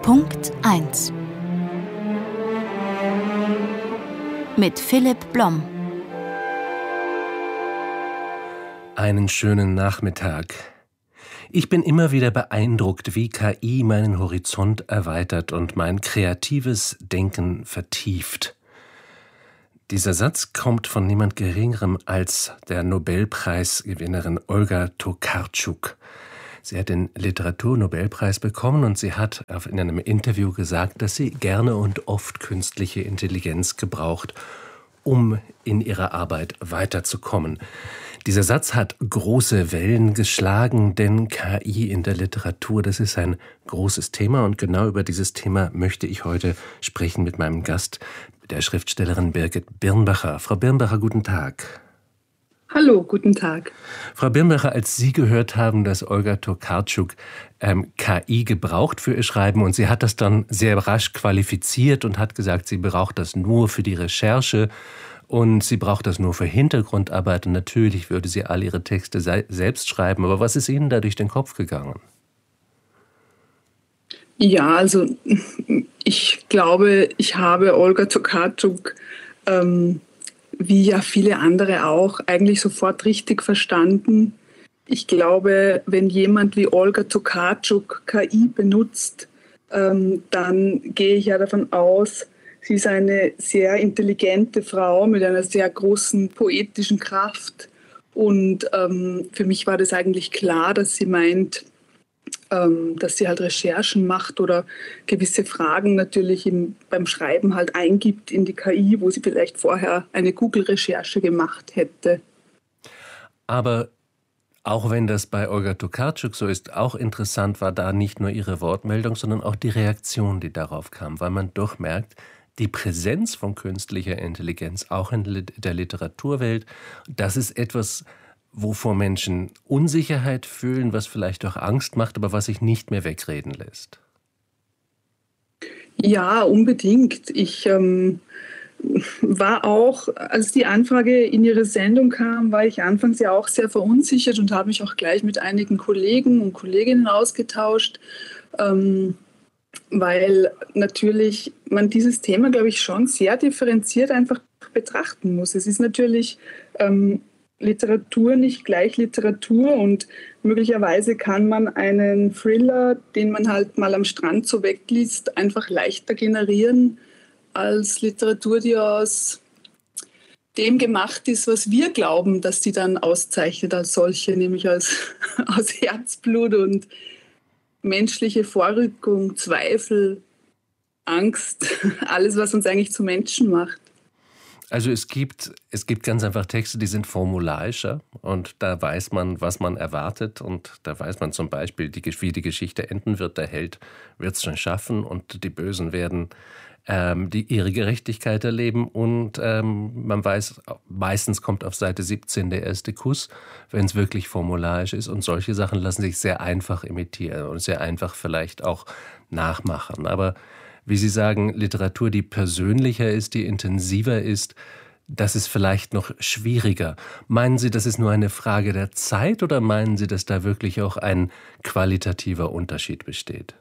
Punkt 1 mit Philipp Blom. Einen schönen Nachmittag. Ich bin immer wieder beeindruckt, wie KI meinen Horizont erweitert und mein kreatives Denken vertieft. Dieser Satz kommt von niemand Geringerem als der Nobelpreisgewinnerin Olga Tokarczuk. Sie hat den Literaturnobelpreis bekommen und sie hat in einem Interview gesagt, dass sie gerne und oft künstliche Intelligenz gebraucht, um in ihrer Arbeit weiterzukommen. Dieser Satz hat große Wellen geschlagen, denn KI in der Literatur, das ist ein großes Thema und genau über dieses Thema möchte ich heute sprechen mit meinem Gast, der Schriftstellerin Birgit Birnbacher. Frau Birnbacher, guten Tag. Hallo, guten Tag. Frau Birnbacher, als Sie gehört haben, dass Olga Tokarczuk KI gebraucht für ihr Schreiben und sie hat das dann sehr rasch qualifiziert und hat gesagt, sie braucht das nur für die Recherche und sie braucht das nur für Hintergrundarbeit und natürlich würde sie all ihre Texte selbst schreiben. Aber was ist Ihnen da durch den Kopf gegangen? Ja, also ich glaube, ich habe Olga Tokarczuk wie ja viele andere auch, eigentlich sofort richtig verstanden. Ich glaube, wenn jemand wie Olga Tokarczuk KI benutzt, dann gehe ich ja davon aus, sie ist eine sehr intelligente Frau mit einer sehr großen poetischen Kraft. Und für mich war das eigentlich klar, dass sie meint, dass sie halt Recherchen macht oder gewisse Fragen natürlich beim Schreiben halt eingibt in die KI, wo sie vielleicht vorher eine Google-Recherche gemacht hätte. Aber auch wenn das bei Olga Tokarczuk so ist, auch interessant war da nicht nur ihre Wortmeldung, sondern auch die Reaktion, die darauf kam, weil man doch merkt, die Präsenz von künstlicher Intelligenz auch in der Literaturwelt, das ist etwas, wovor Menschen Unsicherheit fühlen, was vielleicht auch Angst macht, aber was sich nicht mehr wegreden lässt. Ja, unbedingt. Ich war auch, als die Anfrage in Ihre Sendung kam, war ich anfangs ja auch sehr verunsichert und habe mich auch gleich mit einigen Kollegen und Kolleginnen ausgetauscht, weil natürlich man dieses Thema, glaube ich, schon sehr differenziert einfach betrachten muss. Es ist natürlich Literatur nicht gleich Literatur und möglicherweise kann man einen Thriller, den man halt mal am Strand so wegliest, einfach leichter generieren als Literatur, die aus dem gemacht ist, was wir glauben, dass die dann auszeichnet als solche, nämlich aus Herzblut und menschliche Vorrückung, Zweifel, Angst, alles, was uns eigentlich zu Menschen macht. Also es gibt ganz einfach Texte, die sind formularischer und da weiß man, was man erwartet und da weiß man zum Beispiel, wie die Geschichte enden wird. Der Held wird es schon schaffen und die Bösen werden ihre Gerechtigkeit erleben und man weiß, meistens kommt auf Seite 17 der erste Kuss, wenn es wirklich formularisch ist und solche Sachen lassen sich sehr einfach imitieren und sehr einfach vielleicht auch nachmachen. Aber wie Sie sagen, Literatur, die persönlicher ist, die intensiver ist, das ist vielleicht noch schwieriger. Meinen Sie, das ist nur eine Frage der Zeit oder meinen Sie, dass da wirklich auch ein qualitativer Unterschied besteht?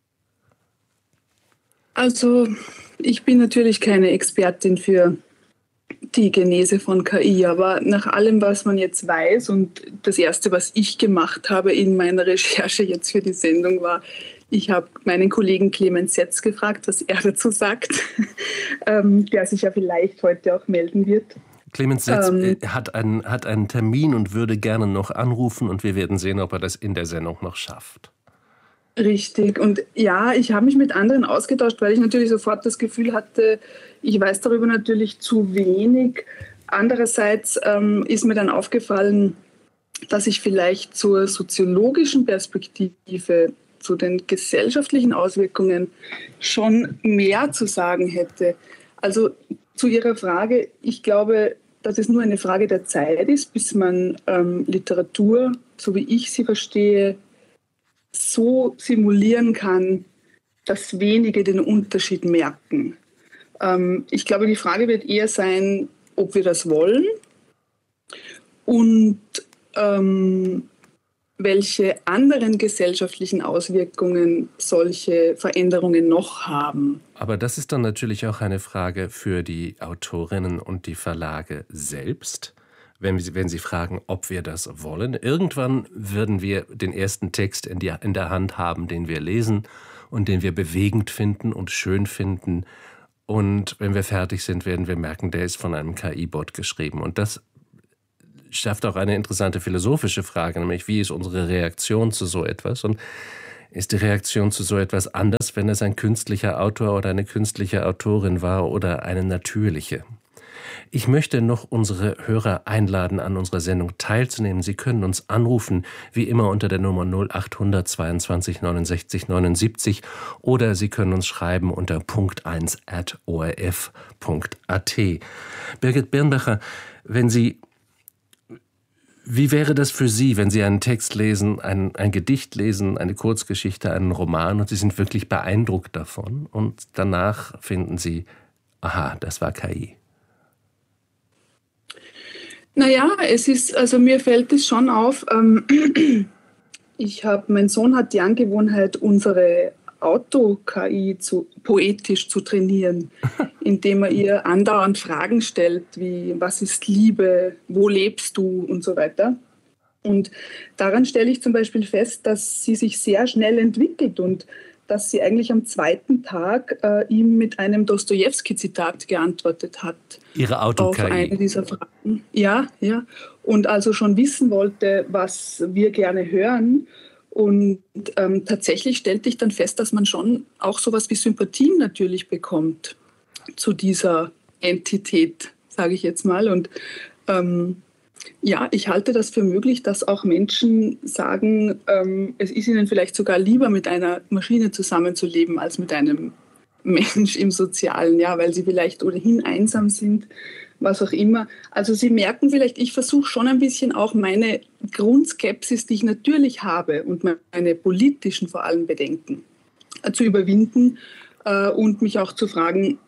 Also ich bin natürlich keine Expertin für die Genese von KI, aber nach allem, was man jetzt weiß und das Erste, was ich gemacht habe in meiner Recherche jetzt für die Sendung war, ich habe meinen Kollegen Clemens Setz gefragt, was er dazu sagt, der sich ja vielleicht heute auch melden wird. Clemens Setz hat einen Termin und würde gerne noch anrufen und wir werden sehen, ob er das in der Sendung noch schafft. Richtig. Und ja, ich habe mich mit anderen ausgetauscht, weil ich natürlich sofort das Gefühl hatte, ich weiß darüber natürlich zu wenig. Andererseits ist mir dann aufgefallen, dass ich vielleicht zur soziologischen Perspektive, zu den gesellschaftlichen Auswirkungen schon mehr zu sagen hätte. Also zu Ihrer Frage, ich glaube, dass es nur eine Frage der Zeit ist, bis man Literatur, so wie ich sie verstehe, so simulieren kann, dass wenige den Unterschied merken. Ich glaube, die Frage wird eher sein, ob wir das wollen und welche anderen gesellschaftlichen Auswirkungen solche Veränderungen noch haben. Aber das ist dann natürlich auch eine Frage für die Autorinnen und die Verlage selbst, wenn Sie fragen, ob wir das wollen. Irgendwann würden wir den ersten Text in der Hand haben, den wir lesen und den wir bewegend finden und schön finden. Und wenn wir fertig sind, werden wir merken, der ist von einem KI-Bot geschrieben. Und das schafft auch eine interessante philosophische Frage, nämlich wie ist unsere Reaktion zu so etwas? Und ist die Reaktion zu so etwas anders, wenn es ein künstlicher Autor oder eine künstliche Autorin war oder eine natürliche? Ich möchte noch unsere Hörer einladen, an unserer Sendung teilzunehmen. Sie können uns anrufen, wie immer unter der Nummer 0800 22 69 79 oder Sie können uns schreiben unter punkt1@orf.at. Birgit Birnbacher, wie wäre das für Sie, wenn Sie einen Text lesen, ein Gedicht lesen, eine Kurzgeschichte, einen Roman und Sie sind wirklich beeindruckt davon und danach finden Sie, aha, das war KI? Naja, also mir fällt es schon auf, mein Sohn hat die Angewohnheit, unsere Auto-KI poetisch zu trainieren, indem er ihr andauernd Fragen stellt, wie was ist Liebe, wo lebst du und so weiter. Und daran stelle ich zum Beispiel fest, dass sie sich sehr schnell entwickelt und dass sie eigentlich am zweiten Tag ihm mit einem Dostojewski-Zitat geantwortet hat. Ihre Auto-KI? Auf eine dieser Fragen. Ja. Und also schon wissen wollte, was wir gerne hören. Und tatsächlich stellte ich dann fest, dass man schon auch sowas wie Sympathien natürlich bekommt zu dieser Entität, sage ich jetzt mal. Und ich halte das für möglich, dass auch Menschen sagen, es ist ihnen vielleicht sogar lieber, mit einer Maschine zusammenzuleben, als mit einem Mensch im Sozialen, ja, weil sie vielleicht ohnehin einsam sind, was auch immer. Also Sie merken vielleicht, ich versuche schon ein bisschen auch meine Grundskepsis, die ich natürlich habe und meine politischen vor allem Bedenken zu überwinden und mich auch zu fragen,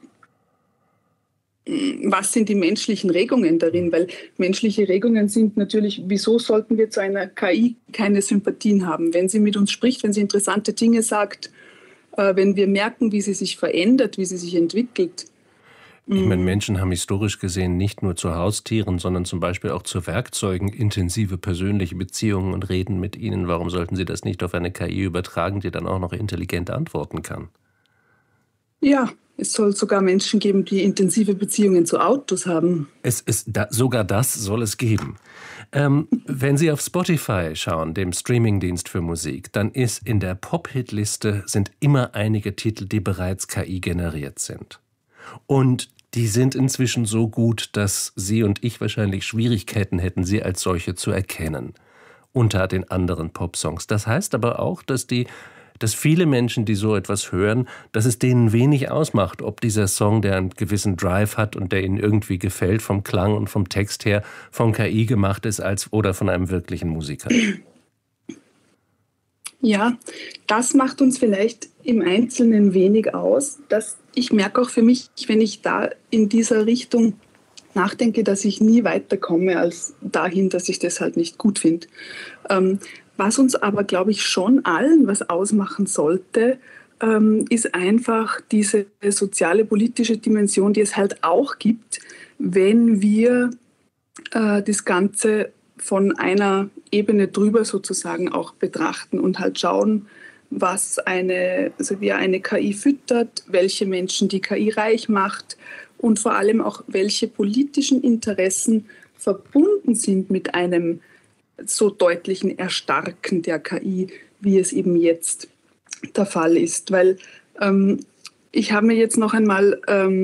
was sind die menschlichen Regungen darin? Weil menschliche Regungen sind natürlich, wieso sollten wir zu einer KI keine Sympathien haben? Wenn sie mit uns spricht, wenn sie interessante Dinge sagt, wenn wir merken, wie sie sich verändert, wie sie sich entwickelt. Ich meine, Menschen haben historisch gesehen nicht nur zu Haustieren, sondern zum Beispiel auch zu Werkzeugen intensive persönliche Beziehungen und reden mit ihnen. Warum sollten sie das nicht auf eine KI übertragen, die dann auch noch intelligent antworten kann? Ja, es soll sogar Menschen geben, die intensive Beziehungen zu Autos haben. Sogar das soll es geben. Wenn Sie auf Spotify schauen, dem Streamingdienst für Musik, dann ist in der Pop-Hit-Liste sind immer einige Titel, die bereits KI generiert sind. Und die sind inzwischen so gut, dass Sie und ich wahrscheinlich Schwierigkeiten hätten, sie als solche zu erkennen, unter den anderen Popsongs. Das heißt aber auch, dass viele Menschen, die so etwas hören, dass es denen wenig ausmacht, ob dieser Song, der einen gewissen Drive hat und der ihnen irgendwie gefällt, vom Klang und vom Text her, von KI gemacht ist oder von einem wirklichen Musiker. Ja, das macht uns vielleicht im Einzelnen wenig aus. Ich merke auch für mich, wenn ich da in dieser Richtung nachdenke, dass ich nie weiterkomme als dahin, dass ich das halt nicht gut finde. Was uns aber, glaube ich, schon allen was ausmachen sollte, ist einfach diese soziale, politische Dimension, die es halt auch gibt, wenn wir das Ganze von einer Ebene drüber sozusagen auch betrachten und halt schauen, wie eine KI füttert, welche Menschen die KI reich macht und vor allem auch, welche politischen Interessen verbunden sind mit einem so deutlichen Erstarken der KI, wie es eben jetzt der Fall ist. Weil ich habe mir jetzt noch einmal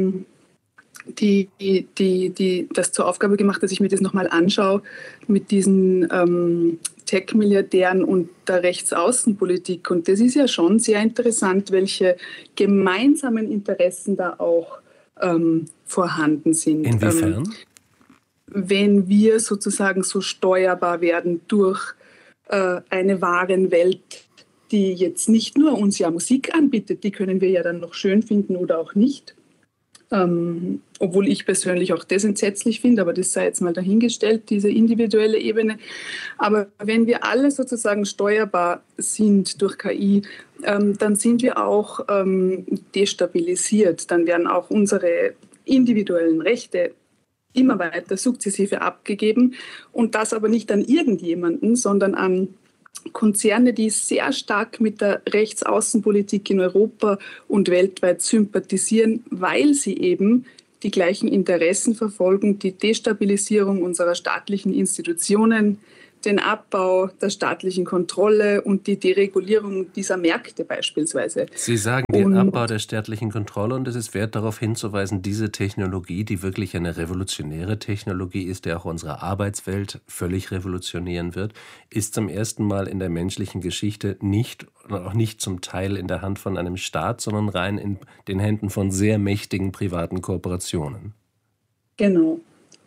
das zur Aufgabe gemacht, dass ich mir das nochmal anschaue mit diesen Tech-Milliardären und der Rechtsaußenpolitik. Und das ist ja schon sehr interessant, welche gemeinsamen Interessen da auch vorhanden sind. Inwiefern? Wenn wir sozusagen so steuerbar werden durch eine Warenwelt, die jetzt nicht nur uns ja Musik anbietet, die können wir ja dann noch schön finden oder auch nicht, Obwohl ich persönlich auch das entsetzlich finde, aber das sei jetzt mal dahingestellt, diese individuelle Ebene. Aber wenn wir alle sozusagen steuerbar sind durch KI, dann sind wir auch destabilisiert. Dann werden auch unsere individuellen Rechte immer weiter sukzessive abgegeben und das aber nicht an irgendjemanden, sondern an Konzerne, die sehr stark mit der Rechtsaußenpolitik in Europa und weltweit sympathisieren, weil sie eben die gleichen Interessen verfolgen, die Destabilisierung unserer staatlichen Institutionen, den Abbau der staatlichen Kontrolle und die Deregulierung dieser Märkte beispielsweise. Sie sagen den Abbau der staatlichen Kontrolle und es ist wert darauf hinzuweisen, diese Technologie, die wirklich eine revolutionäre Technologie ist, die auch unsere Arbeitswelt völlig revolutionieren wird, ist zum ersten Mal in der menschlichen Geschichte auch nicht zum Teil in der Hand von einem Staat, sondern rein in den Händen von sehr mächtigen privaten Kooperationen. Genau.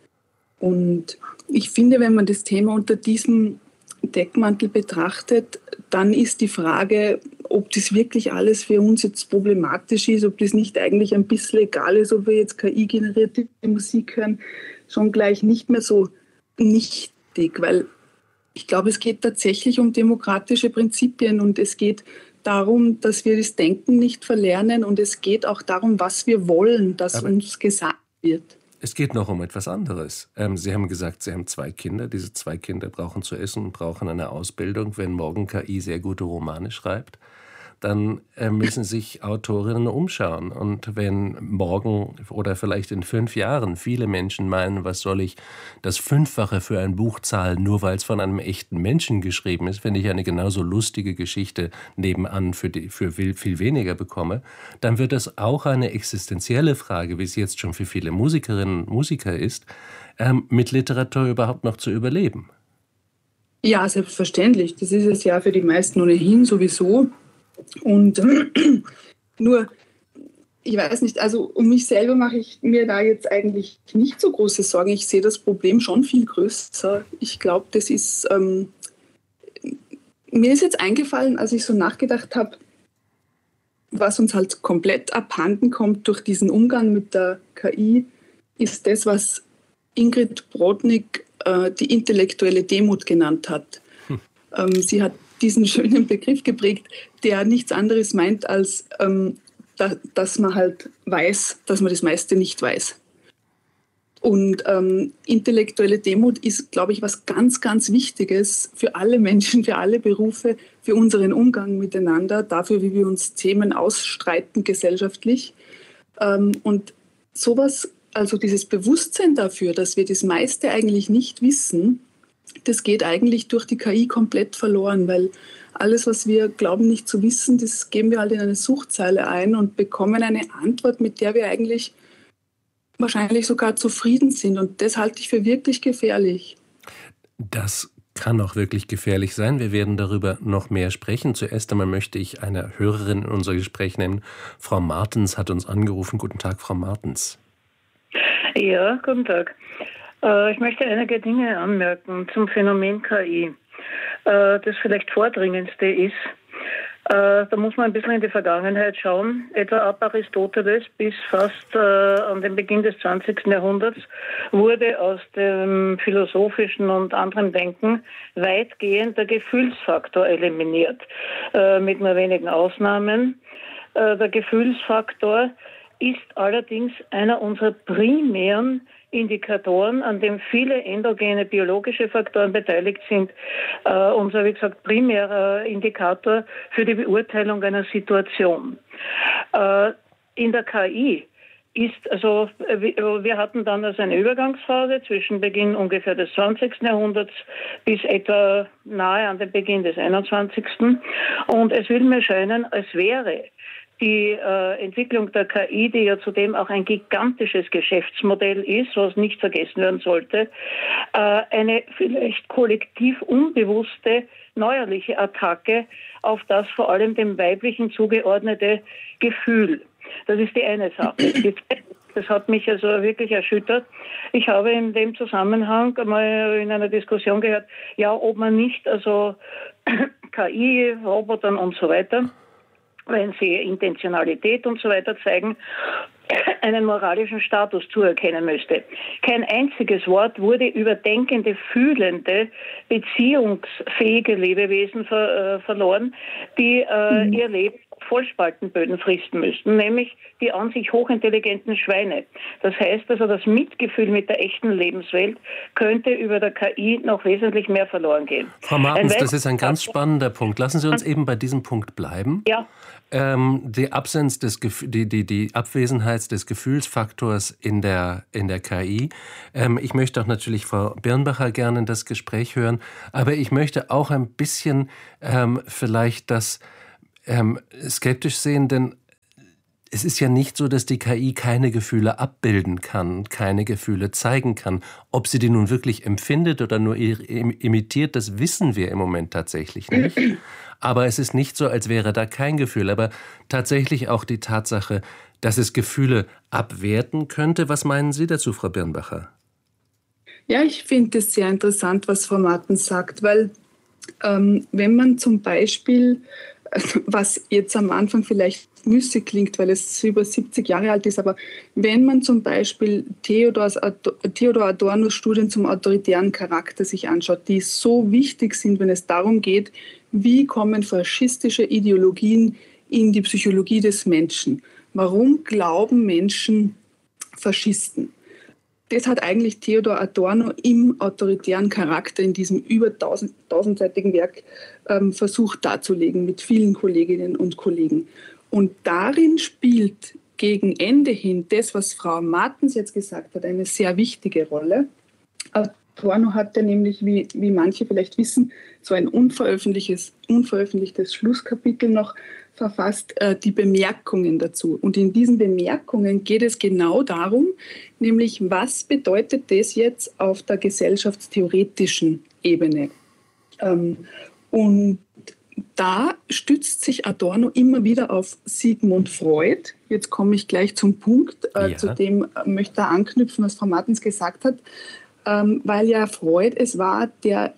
Und ich finde, wenn man das Thema unter diesem Deckmantel betrachtet, dann ist die Frage, ob das wirklich alles für uns jetzt problematisch ist, ob das nicht eigentlich ein bisschen egal ist, ob wir jetzt KI-generierte Musik hören, schon gleich nicht mehr so nichtig, weil ich glaube, es geht tatsächlich um demokratische Prinzipien und es geht darum, dass wir das Denken nicht verlernen und es geht auch darum, was wir wollen, dass uns gesagt wird. Es geht noch um etwas anderes. Sie haben gesagt, Sie haben 2 Kinder. Diese 2 Kinder brauchen zu essen und brauchen eine Ausbildung. Wenn morgen KI sehr gute Romane schreibt, dann müssen sich Autorinnen umschauen. Und wenn morgen oder vielleicht in 5 Jahren viele Menschen meinen, was soll ich das 5-fache für ein Buch zahlen, nur weil es von einem echten Menschen geschrieben ist, wenn ich eine genauso lustige Geschichte nebenan für viel weniger bekomme, dann wird das auch eine existenzielle Frage, wie es jetzt schon für viele Musikerinnen und Musiker ist, mit Literatur überhaupt noch zu überleben. Ja, selbstverständlich. Das ist es ja für die meisten ohnehin sowieso. Und nur, ich weiß nicht, also um mich selber mache ich mir da jetzt eigentlich nicht so große Sorgen. Ich sehe das Problem schon viel größer. Ich glaube, das ist, mir ist jetzt eingefallen, als ich so nachgedacht habe, was uns halt komplett abhanden kommt durch diesen Umgang mit der KI, ist das, was Ingrid Brodnik die intellektuelle Demut genannt hat. Sie hat diesen schönen Begriff geprägt, der nichts anderes meint, als dass man halt weiß, dass man das meiste nicht weiß. Und intellektuelle Demut ist, glaube ich, was ganz, ganz Wichtiges für alle Menschen, für alle Berufe, für unseren Umgang miteinander, dafür, wie wir uns Themen ausstreiten gesellschaftlich. Und sowas, also dieses Bewusstsein dafür, dass wir das meiste eigentlich nicht wissen, das geht eigentlich durch die KI komplett verloren, weil alles, was wir glauben nicht zu wissen, das geben wir halt in eine Suchzeile ein und bekommen eine Antwort, mit der wir eigentlich wahrscheinlich sogar zufrieden sind. Und das halte ich für wirklich gefährlich. Das kann auch wirklich gefährlich sein. Wir werden darüber noch mehr sprechen. Zuerst einmal möchte ich eine Hörerin in unser Gespräch nehmen. Frau Martens hat uns angerufen. Guten Tag, Frau Martens. Ja, guten Tag. Ich möchte einige Dinge anmerken zum Phänomen KI. Das vielleicht vordringendste ist, da muss man ein bisschen in die Vergangenheit schauen. Etwa ab Aristoteles bis fast an den Beginn des 20. Jahrhunderts wurde aus dem philosophischen und anderen Denken weitgehend der Gefühlsfaktor eliminiert, mit nur wenigen Ausnahmen. Der Gefühlsfaktor ist allerdings einer unserer primären Indikatoren, an dem viele endogene biologische Faktoren beteiligt sind. Unser, wie gesagt, primärer Indikator für die Beurteilung einer Situation. In der KI ist, also wir hatten dann also eine Übergangsphase zwischen Beginn ungefähr des 20. Jahrhunderts bis etwa nahe an den Beginn des 21. Und es will mir scheinen, als wäre die Entwicklung der KI, die ja zudem auch ein gigantisches Geschäftsmodell ist, was nicht vergessen werden sollte, eine vielleicht kollektiv unbewusste neuerliche Attacke auf das vor allem dem Weiblichen zugeordnete Gefühl. Das ist die eine Sache. Das hat mich also wirklich erschüttert. Ich habe in dem Zusammenhang mal in einer Diskussion gehört, ja, ob man nicht also KI, Robotern und so weiter, wenn sie Intentionalität und so weiter zeigen, einen moralischen Status zuerkennen müsste. Kein einziges Wort wurde über denkende, fühlende, beziehungsfähige Lebewesen verloren, die ihr Leben Vollspaltenböden fristen müssten, nämlich die an sich hochintelligenten Schweine. Das heißt also, das Mitgefühl mit der echten Lebenswelt könnte über der KI noch wesentlich mehr verloren gehen. Frau Martens, das ist ein ganz spannender Punkt. Lassen Sie uns eben bei diesem Punkt bleiben. Ja. Die Abwesenheit des Gefühlsfaktors in der KI. Ich möchte auch natürlich Frau Birnbacher gerne in das Gespräch hören, aber ich möchte auch ein bisschen vielleicht das skeptisch sehen, denn es ist ja nicht so, dass die KI keine Gefühle abbilden kann, keine Gefühle zeigen kann. Ob sie die nun wirklich empfindet oder nur imitiert, das wissen wir im Moment tatsächlich nicht. Aber es ist nicht so, als wäre da kein Gefühl. Aber tatsächlich auch die Tatsache, dass es Gefühle abwerten könnte. Was meinen Sie dazu, Frau Birnbacher? Ja, ich finde es sehr interessant, was Frau Martens sagt, weil wenn man zum Beispiel, was jetzt am Anfang vielleicht müßig klingt, weil es über 70 Jahre alt ist, aber wenn man zum Beispiel Theodor Adornos Studien zum autoritären Charakter sich anschaut, die so wichtig sind, wenn es darum geht, wie kommen faschistische Ideologien in die Psychologie des Menschen? Warum glauben Menschen Faschisten? Das hat eigentlich Theodor Adorno im autoritären Charakter in diesem über 1000-seitigen Werk versucht darzulegen mit vielen Kolleginnen und Kollegen. Und darin spielt gegen Ende hin das, was Frau Martens jetzt gesagt hat, eine sehr wichtige Rolle. Adorno hatte nämlich, wie manche vielleicht wissen, so ein unveröffentlichtes Schlusskapitel noch verfasst, die Bemerkungen dazu. Und in diesen Bemerkungen geht es genau darum, nämlich was bedeutet das jetzt auf der gesellschaftstheoretischen Ebene. Und da stützt sich Adorno immer wieder auf Sigmund Freud. Jetzt komme ich gleich zum Punkt, zu dem möchte er anknüpfen, was Frau Martens gesagt hat, weil ja Freud es war, der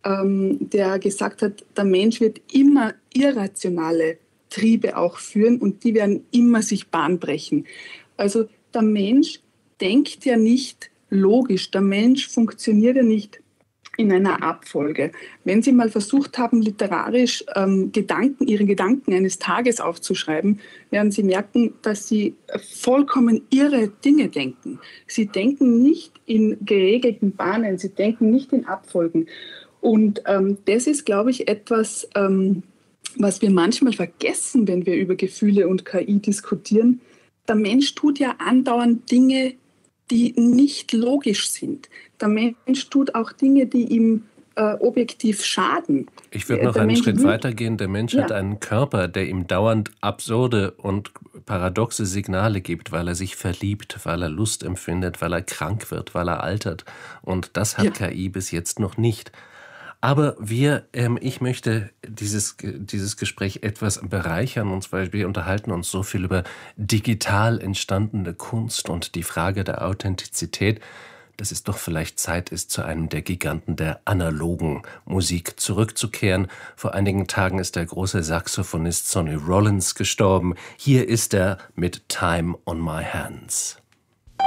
gesagt hat, der Mensch wird immer irrationale Triebe auch führen und die werden immer sich Bahn brechen. Also der Mensch denkt ja nicht logisch, der Mensch funktioniert ja nicht in einer Abfolge. Wenn Sie mal versucht haben, literarisch Ihre Gedanken eines Tages aufzuschreiben, werden Sie merken, dass Sie vollkommen irre Dinge denken. Sie denken nicht in geregelten Bahnen, Sie denken nicht in Abfolgen. Und das ist, glaube ich, etwas, was wir manchmal vergessen, wenn wir über Gefühle und KI diskutieren. Der Mensch tut ja andauernd Dinge, die nicht logisch sind. Der Mensch tut auch Dinge, die ihm objektiv schaden. Ich würde noch einen Schritt weitergehen. Der Mensch hat einen Körper, der ihm dauernd absurde und paradoxe Signale gibt, weil er sich verliebt, weil er Lust empfindet, weil er krank wird, weil er altert. Und das hat KI bis jetzt noch nicht. Aber ich möchte dieses Gespräch etwas bereichern, und zwar wir unterhalten uns so viel über digital entstandene Kunst und die Frage der Authentizität, dass es doch vielleicht Zeit ist, zu einem der Giganten der analogen Musik zurückzukehren. Vor einigen Tagen ist der große Saxophonist Sonny Rollins gestorben. Hier ist er mit Time on My Hands.